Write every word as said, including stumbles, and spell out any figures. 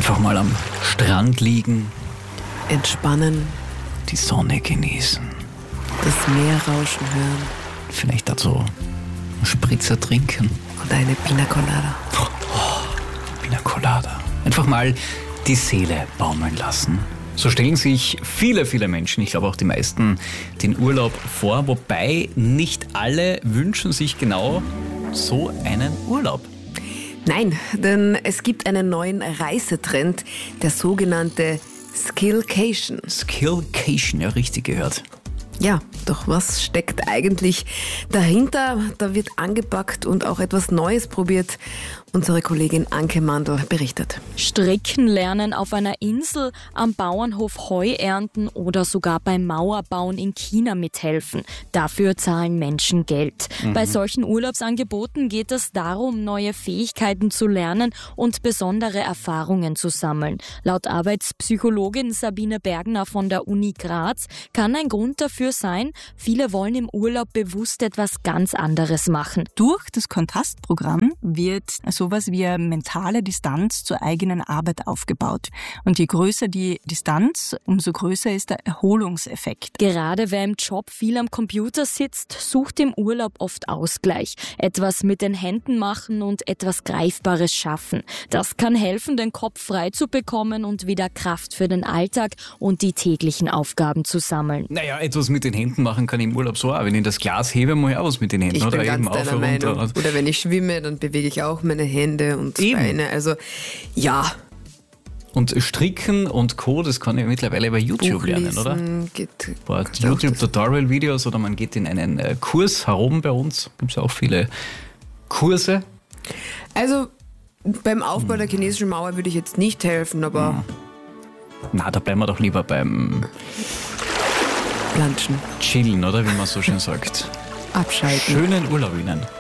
Einfach mal am Strand liegen, Entspannen, die Sonne genießen, das Meer rauschen hören vielleicht dazu einen Spritzer trinken. und eine Pina Colada. Pina Colada. Einfach mal die Seele baumeln lassen. So stellen sich viele, viele Menschen, ich glaube auch die meisten, den Urlaub vor, wobei nicht alle wünschen sich genau so einen Urlaub. Nein, denn es gibt einen neuen Reisetrend, der sogenannte Skillcation. Skillcation, ja, richtig gehört. Ja, doch was steckt eigentlich dahinter? Da wird angepackt und auch etwas Neues probiert. Unsere Kollegin Anke Mandl berichtet. Stricken lernen auf einer Insel, am Bauernhof Heu ernten oder sogar beim Mauerbauen in China mithelfen. Dafür zahlen Menschen Geld. Mhm. Bei solchen Urlaubsangeboten geht es darum, neue Fähigkeiten zu lernen und besondere Erfahrungen zu sammeln. Laut Arbeitspsychologin Sabine Bergner von der Uni Graz kann ein Grund dafür sein, viele wollen im Urlaub bewusst etwas ganz anderes machen. Durch das Kontrastprogramm wird sowas wie eine mentale Distanz zur eigenen Arbeit aufgebaut. Und je größer die Distanz, umso größer ist der Erholungseffekt. Gerade wer im Job viel am Computer sitzt, sucht im Urlaub oft Ausgleich. Etwas mit den Händen machen und etwas Greifbares schaffen. Das kann helfen, den Kopf frei zu bekommen und wieder Kraft für den Alltag und die täglichen Aufgaben zu sammeln. Naja, etwas mit den Händen machen kann ich im Urlaub so auch. Wenn ich das Glas hebe, mache ich auch was mit den Händen. Ich oder bin ganz eben deiner auf und Meinung. runter. Oder wenn ich schwimme, dann bewege ich auch meine Hände und Eben. Beine. Also ja, Und Stricken und Co., das kann ich mittlerweile bei YouTube Buch lernen, oder? lesen, geht, Bei kannst du auch das- YouTube-Tutorial-Videos oder man geht in einen äh, Kurs herum bei uns. Gibt es ja auch viele Kurse. Also beim Aufbau der chinesischen Mauer würde ich jetzt nicht helfen, aber Na, da bleiben wir doch lieber beim planschen, Chillen, oder wie man so schön sagt. abschalten. Schönen Urlaub Ihnen.